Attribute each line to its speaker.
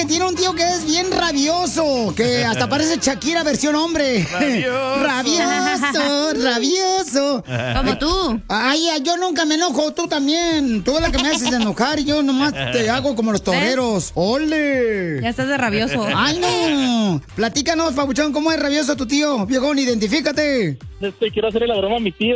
Speaker 1: tiene un tío que es bien rabioso, que hasta parece Shakira versión hombre. Rabioso, rabioso.
Speaker 2: Como tú.
Speaker 1: Ay, yo nunca me enojo, tú también. Tú eres la que me haces enojar y yo nomás te hago como los toreros. ¡Ole!
Speaker 2: Ya estás de rabioso.
Speaker 1: ¡Ay, no! Platícanos, papuchón, ¿cómo es rabioso tu tío? Viejón, identifícate.
Speaker 3: Quiero hacerle la broma a mi tío.